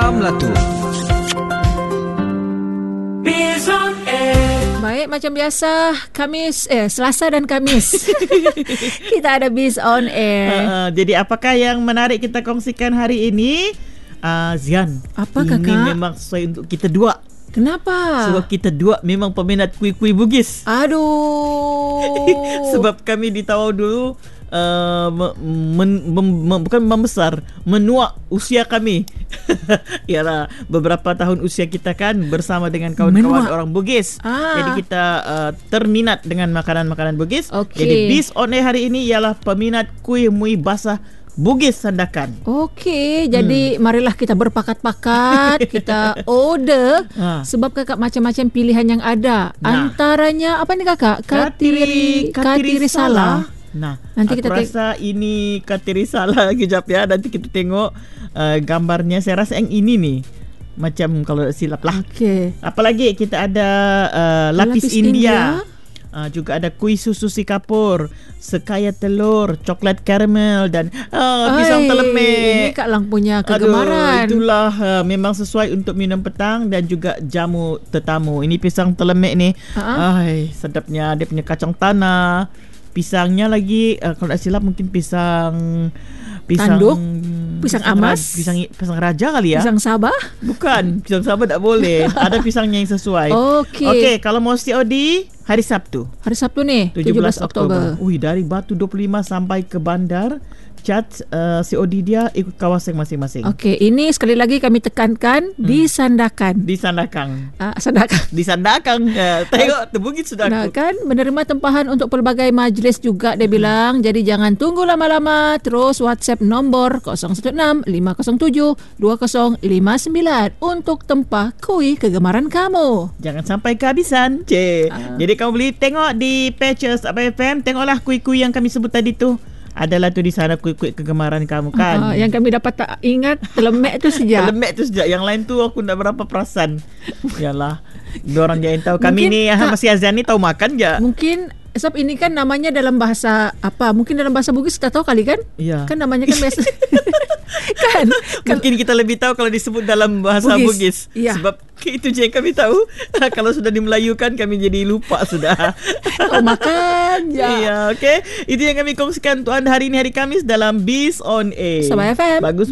Faham lah tu. Baik, macam biasa Selasa dan Khamis kita ada Biz on Air. Jadi apakah yang menarik kita kongsikan hari ini? Zian, apa ini kakak? memang sesuai untuk kita dua. Kenapa? Sebab kita dua memang peminat kuih-kuih Bugis. Aduh. Sebab kami di Tawau dulu bukan membesar, menuak usia kami. Ialah beberapa tahun usia kita kan bersama dengan kawan-kawan orang Bugis. Jadi kita terminat dengan makanan-makanan Bugis. Jadi Biz on Air hari ini ialah peminat kuih muih basah Bugis Sandakan. Okey, jadi marilah kita berpakat-pakat, kita order sebab kakak macam-macam pilihan yang ada. Antaranya apa ni kakak? Katiri salah. Nah, nanti aku rasa ini katiri salah kejap ya. Nanti kita tengok gambarnya. Saya rasa yang ini nih macam kalau silap lah. Okey. Apalagi kita ada lapis India. Juga ada kuih susu si kapur, sekaya telur, coklat karamel dan pisang telemek. Ini Kak Lang punya kegemaran. Itulah memang sesuai untuk minum petang dan juga jamu tetamu. Ini pisang telemek ni. Sedapnya. Dia punya kacang tanah. Pisangnya lagi kalau tak silap mungkin pisang tanduk, pisang amas, pisang raja kali ya. Pisang Sabah? Bukan, pisang Sabah tak boleh. Ada pisangnya yang sesuai. Okey, kalau mau COD hari Sabtu. Hari Sabtu ni 17 Oktober. Dari Batu 25 sampai ke bandar. Cat COD dia ikut kawasan masing-masing. Okey, ini sekali lagi kami tekankan di Sandakan. Di Sandakan. Sandakan. Di Sandakan. Tengok terbukit sudah. Kan menerima tempahan untuk pelbagai majlis juga dia bilang. Jadi jangan tunggu lama-lama. Terus WhatsApp nombor 016-507-2059 untuk tempah kuih kegemaran kamu. Jangan sampai kehabisan. Jadi kamu boleh tengok di pages Abang FM. Tengoklah kuih-kuih yang kami sebut tadi tu. Adalah tu di sana kuih-kuih kegemaran kamu kan. Yang kami dapat tak ingat telemek tu sejak. Telemek tu sejak. Yang lain tu aku tak berapa perasan. Yalah. Diorang je yang tahu. Kami mungkin, ni masih Azan ni tahu makan je. Mungkin sebab ini kan namanya dalam bahasa apa? Mungkin dalam bahasa Bugis kita tahu kali kan? Ya. Kan namanya kan biasa. kan? Mungkin kita lebih tahu kalau disebut dalam bahasa Bugis. Ya. Sebab itu je yang kami tahu. Kalau sudah dimelayukan kami jadi lupa sudah. Tahu makan. Ya, okey. Itu yang kami kongsikan untuk anda hari ini hari Khamis dalam Biz on Air. Sabah FM. Bagus.